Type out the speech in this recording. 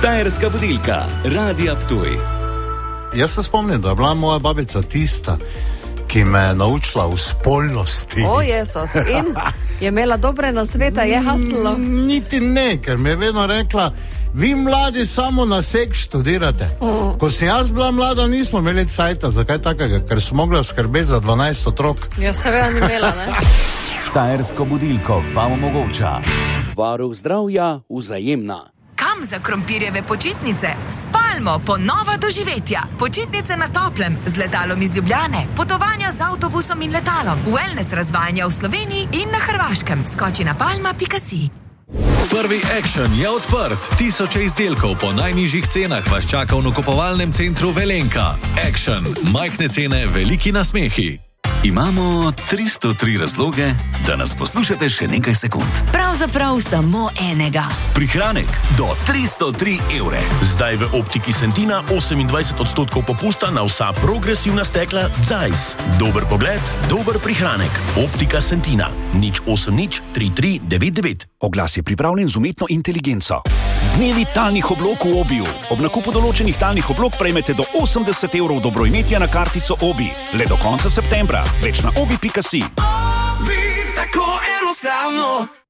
Štajerska budilka, Radia Ptuj. Jaz se spomnim, da je bila moja babica tista, ki me je naučila v spolnosti. O, Jezus, in je imela dobre nasvete, je haslo? Niti ne, ker mi je vedno rekla, vi mladi samo na seks študirate. Ko sem jaz bila mlada, nismo imeli cajta, zakaj takega, ker smo mogli skrbeti za 12 otrok. Ja, seveda ni imela, ne? Štajersko budilko vam omogoča Varuh zdravja Vzajemna. Kam za krompirjeve počitnice? Spalmo po nova doživetja. Počitnice na toplem, z letalom iz Ljubljane, potovanja z avtobusom in letalom, wellness razvajanja v Sloveniji in na Hrvaškem. Skoči na palma.si. Prvi Action je odprt. 1000 izdelkov po najnižjih cenah vas čaka v nakupovalnem centru Velenka. Action. Majhne cene, veliki nasmehi. Imamo 303 razloge, da nas poslušate še nekaj sekund. Pravzaprav samo enega. Prihranek do 303 evre. Zdaj v Optiki Sentina 28% popusta na vsa progresivna stekla Zeiss. Dober pogled, dober prihranek. Optika Sentina. 080 3399. Oglas je pripravljen z umetno inteligenco. Dnevi talnih oblog v Obiju. Ob nakupu določenih talnih oblog prejmete do 80 evrov dobroimetja na kartico Obi. Le do konca septembra. Več na obi.si. Obi, tako enostavno.